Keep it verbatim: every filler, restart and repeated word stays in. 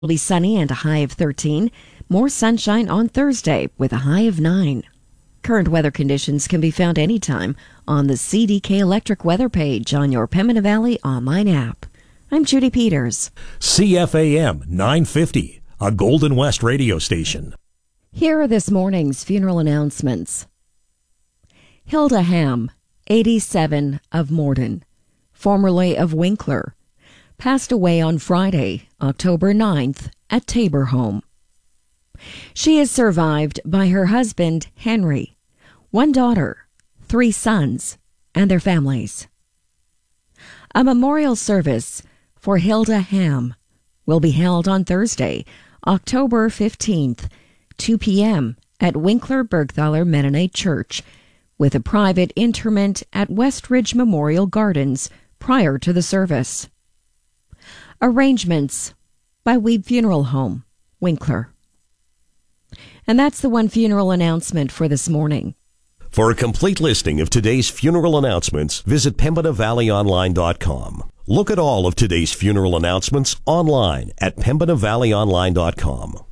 It'll be sunny and a high of thirteen. More sunshine on Thursday with a high of nine. Current weather conditions can be found anytime on the C D K Electric weather page on your Pembina Valley online app. I'm Judy Peters. C F A M nine fifty, a Golden West radio station. Here are this morning's funeral announcements. Hilda Ham, eighty-seven, of Morden, formerly of Winkler, passed away on Friday, October ninth, at Tabor Home. She is survived by her husband, Henry, one daughter, three sons, and their families. A memorial service for Hilda Ham will be held on Thursday, October fifteenth, two p.m. at Winkler Bergthaler Mennonite Church, with a private interment at Westridge Memorial Gardens prior to the service. Arrangements by Weeb Funeral Home, Winkler. And that's the one funeral announcement for this morning. For a complete listing of today's funeral announcements, visit Pembina Valley Online dot com. Look at all of today's funeral announcements online at Pembina Valley Online dot com.